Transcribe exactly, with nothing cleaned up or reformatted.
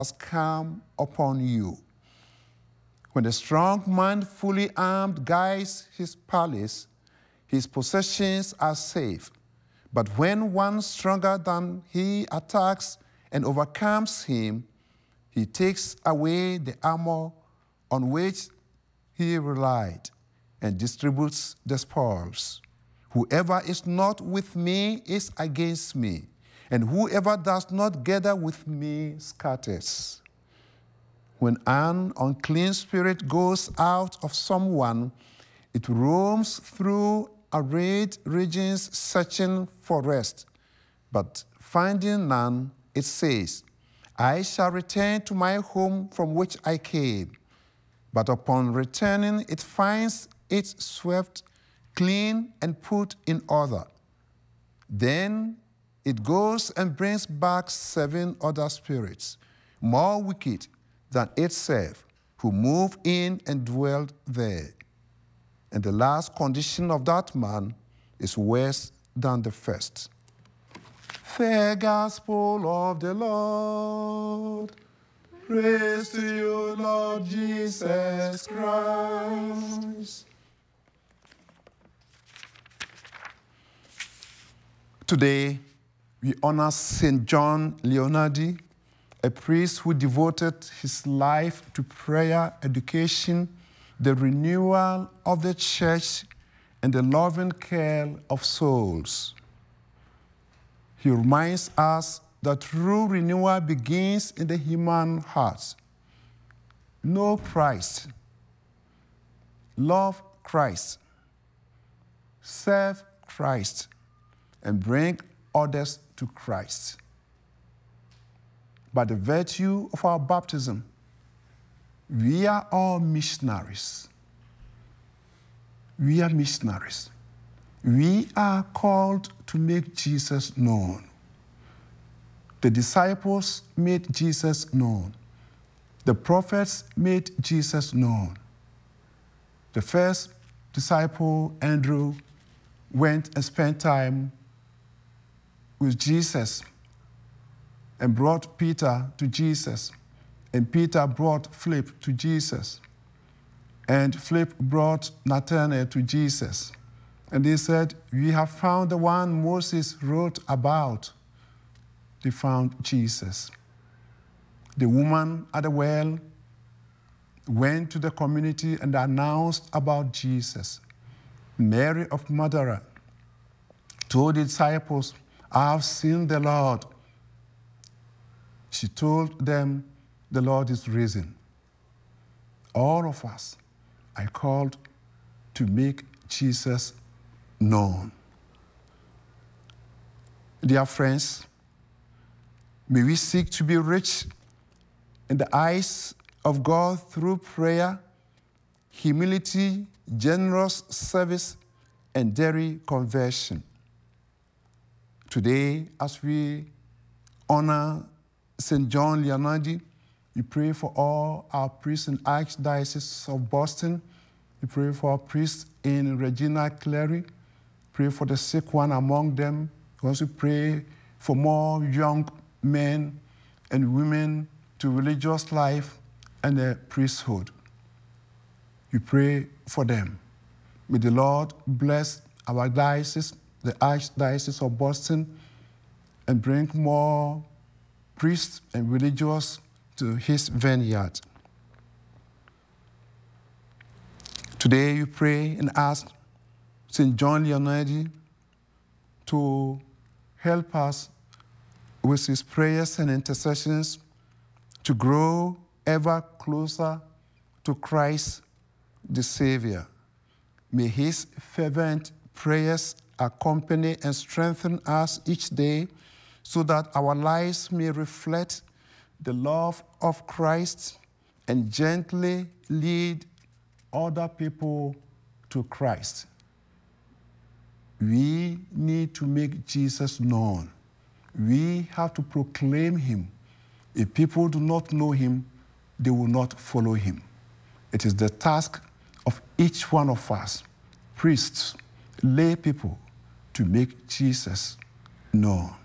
has come upon you. When the strong man fully armed guides his palace, his possessions are safe. But when one stronger than he attacks and overcomes him, he takes away the armor on which he relied and distributes the spoils. Whoever is not with me is against me, and whoever does not gather with me scatters. When an unclean spirit goes out of someone, it roams through arid regions searching for rest, but finding none, it says, I shall return to my home from which I came. But upon returning, it finds it swept, clean, and put in order. Then it goes and brings back seven other spirits, more wicked than itself, who move in and dwell there. And the last condition of that man is worse than the first. The gospel of the Lord. Praise to you, Lord Jesus Christ. Today, we honor Saint John Leonardi, a priest who devoted his life to prayer, education, the renewal of the church, and the loving care of souls. He reminds us that true renewal begins in the human heart. Know Christ, love Christ, serve Christ, and bring others to Christ. By the virtue of our baptism, we are all missionaries. We are missionaries. We are called to make Jesus known. The disciples made Jesus known. The prophets made Jesus known. The first disciple, Andrew, went and spent time with Jesus and brought Peter to Jesus. And Peter brought Philip to Jesus. And Philip brought Nathanael to Jesus. And they said, we have found the one Moses wrote about. They found Jesus. The woman at the well went to the community and announced about Jesus. Mary of Magdala told the disciples, I have seen the Lord. She told them, the Lord is risen. All of us are called to make Jesus known. Dear friends, may we seek to be rich in the eyes of God through prayer, humility, generous service, and daily conversion. Today, as we honor Saint John Leonardi, we pray for all our priests in Archdiocese of Boston. We pray for our priests in Regina Coeli. Pray for the sick one among them. We also pray for more young men and women to religious life and the priesthood. We pray for them. May the Lord bless our diocese, the Archdiocese of Boston, and bring more priests and religious to his vineyard. Today you pray and ask Saint John Leonardi to help us with his prayers and intercessions to grow ever closer to Christ the Savior. May his fervent prayers accompany and strengthen us each day so that our lives may reflect the love of Christ and gently lead other people to Christ. We need to make Jesus known. We have to proclaim him. If people do not know him, they will not follow him. It is the task of each one of us, priests, lay people, to make Jesus known.